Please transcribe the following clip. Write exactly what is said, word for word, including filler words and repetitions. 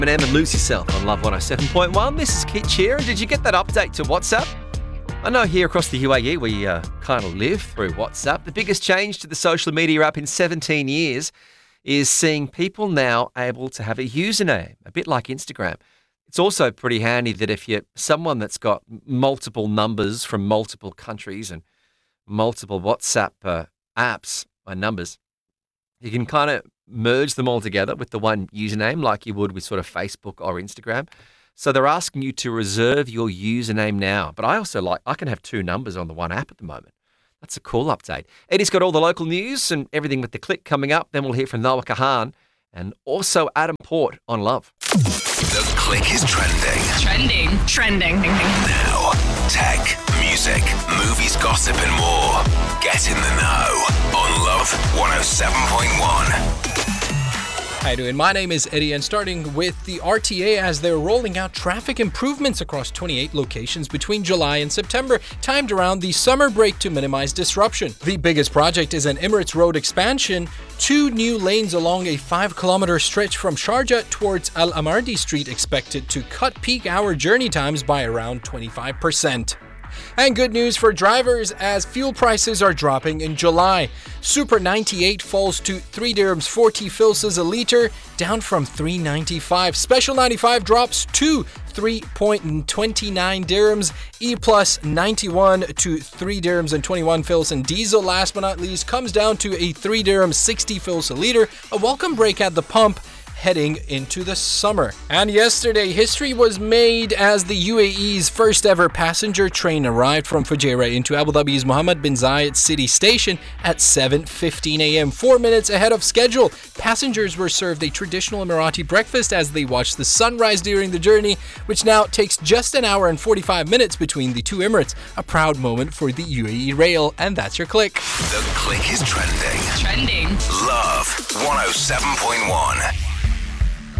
Eminem and Lose Yourself on Love one oh seven point one. This is Kitch here, and did you get that update to WhatsApp? I know here across the U A E we uh, kind of live through WhatsApp. The biggest change to the social media app in seventeen years is seeing people now able to have a username, a bit like Instagram. It's also pretty handy that if you're someone that's got multiple numbers from multiple countries and multiple WhatsApp uh, apps and numbers, you can kind of merge them all together with the one username like you would with sort of Facebook or Instagram. So they're asking you to reserve your username now. But I also like, I can have two numbers on the one app at the moment. That's a cool update. Eddie's got all the local news and everything with the click coming up. Then we'll hear from Noah Kahan and also Adam Port on Love. The click is trending. Trending. Trending. Now, tech, music, movies, gossip and more. Get in the know on Love one oh seven point one. How you doing? My name is Eddie, and starting with the R T A as they're rolling out traffic improvements across twenty-eight locations between July and September, timed around the summer break to minimize disruption. The biggest project is an Emirates Road expansion, two new lanes along a five-kilometer stretch from Sharjah towards Al Amardi Street expected to cut peak hour journey times by around twenty-five percent. And good news for drivers as fuel prices are dropping in July. Super ninety-eight falls to three dirhams forty filses a litre, down from three ninety-five. Special ninety-five drops to three point two nine dirhams. E Plus ninety-one to three dirhams and twenty-one fils. And diesel, last but not least, comes down to a three dirham sixty fils a litre. A welcome break at the pump heading into the summer. And yesterday, history was made as the U A E's first ever passenger train arrived from Fujairah into Abu Dhabi's Mohammed bin Zayed City Station at seven fifteen a.m., four minutes ahead of schedule. Passengers were served a traditional Emirati breakfast as they watched the sunrise during the journey, which now takes just an hour and forty-five minutes between the two Emirates. A proud moment for the U A E Rail, and that's your click. The click is trending. Trending. Love one oh seven point one.